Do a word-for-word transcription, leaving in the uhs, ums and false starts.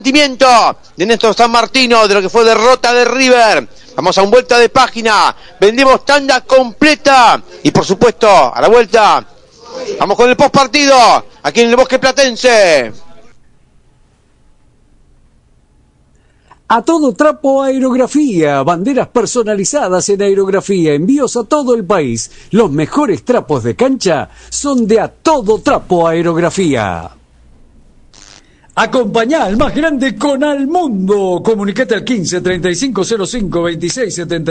sentimiento de Néstor San Martino, de lo que fue derrota de River. Vamos a un vuelta de página, vendemos tanda completa y por supuesto a la vuelta vamos con el post partido aquí en el Bosque Platense. A todo trapo aerografía, banderas personalizadas en aerografía, envíos a todo el país. Los mejores trapos de cancha son de A Todo Trapo Aerografía. Acompañá al más grande con Al Mundo. Comunicate al quince, treinta y cinco cero cinco, veintiséis setenta.